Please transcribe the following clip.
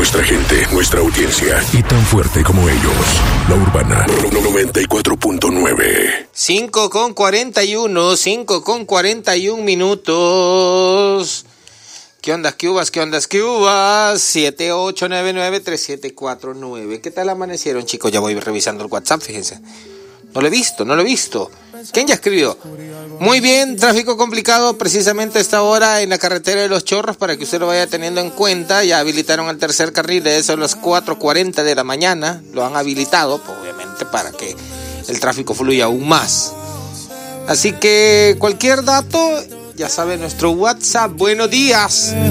nuestra gente, nuestra audiencia. Y tan fuerte como ellos. La Urbana 94.9. 5:41 minutos. ¿Qué onda, qué uvas? 78993749. ¿Qué tal amanecieron, chicos? Ya voy revisando el WhatsApp, fíjense. No lo he visto. ¿Quién ya escribió? Muy bien, tráfico complicado precisamente a esta hora en la carretera de Los Chorros, para que usted lo vaya teniendo en cuenta. Ya habilitaron el tercer carril, de eso a las 4:40 de la mañana. Lo han habilitado, pues, obviamente, para que el tráfico fluya aún más. Así que cualquier dato, ya sabe, nuestro WhatsApp. Buenos días.